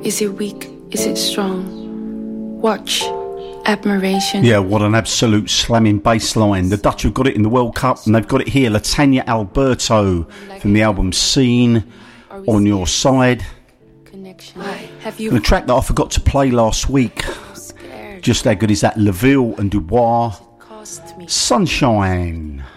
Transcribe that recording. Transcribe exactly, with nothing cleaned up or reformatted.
Is it weak? Is it strong? Watch. Admiration. Yeah, what an absolute slamming bass line. The Dutch have got it in the World Cup, and they've got it here. Latanya Alberto from the album Scene, On Your Side. Have you And a track that I forgot to play last week. Just how good is that? LaVille and Dubois. Sunshine.